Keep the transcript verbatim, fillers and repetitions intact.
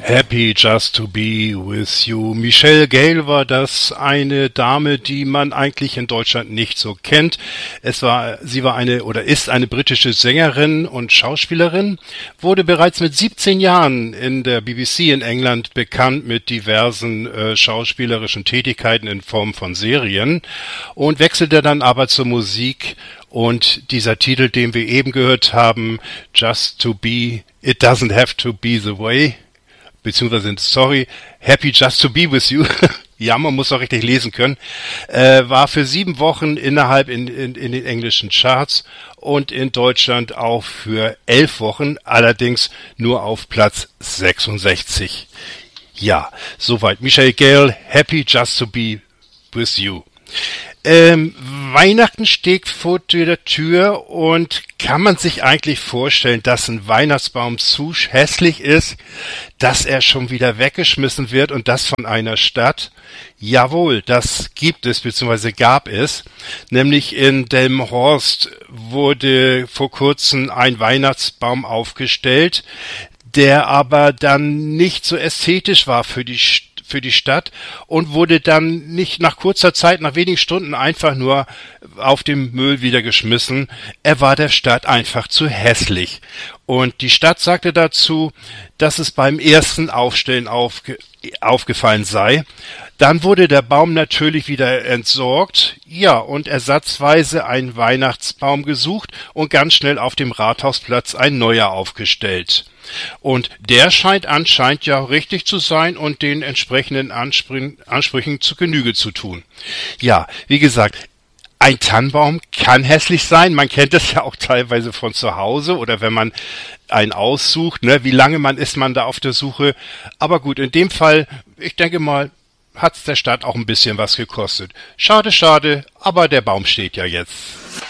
Happy Just to Be With You. Michelle Gayle war das, eine Dame, die man eigentlich in Deutschland nicht so kennt. Es war, sie war eine oder ist eine britische Sängerin und Schauspielerin, wurde bereits mit siebzehn Jahren in der B B C in England bekannt mit diversen äh, schauspielerischen Tätigkeiten in Form von Serien und wechselte dann aber zur Musik. Und dieser Titel, den wir eben gehört haben, Just to Be, It Doesn't Have to Be the Way, beziehungsweise, sorry, Happy Just to Be With You, ja, man muss auch richtig lesen können, äh, war für sieben Wochen innerhalb in, in, in den englischen Charts und in Deutschland auch für elf Wochen, allerdings nur auf Platz sechsundsechzig. Ja, soweit. Michelle Gayle, Happy Just to Be With You. Ähm, Weihnachten steht vor der Tür und kann man sich eigentlich vorstellen, dass ein Weihnachtsbaum zu hässlich ist, dass er schon wieder weggeschmissen wird und das von einer Stadt? Jawohl, das gibt es bzw. gab es. Nämlich in Delmenhorst wurde vor kurzem ein Weihnachtsbaum aufgestellt, der aber dann nicht so ästhetisch war für die Stadt. für die Stadt und wurde dann nicht nach kurzer Zeit, nach wenigen Stunden einfach nur auf dem Müll wieder geschmissen. Er war der Stadt einfach zu hässlich. Und die Stadt sagte dazu, dass es beim ersten Aufstellen aufge- aufgefallen sei. Dann wurde der Baum natürlich wieder entsorgt, ja, und ersatzweise ein Weihnachtsbaum gesucht und ganz schnell auf dem Rathausplatz ein neuer aufgestellt. Und der scheint anscheinend ja richtig zu sein und den entsprechenden Anspr- Ansprüchen zu Genüge zu tun. Ja, wie gesagt, ein Tannenbaum kann hässlich sein. Man kennt das ja auch teilweise von zu Hause oder wenn man einen aussucht, ne, wie lange man ist man da auf der Suche. Aber gut, in dem Fall, ich denke mal, hat's der Stadt auch ein bisschen was gekostet. Schade, schade, aber der Baum steht ja jetzt.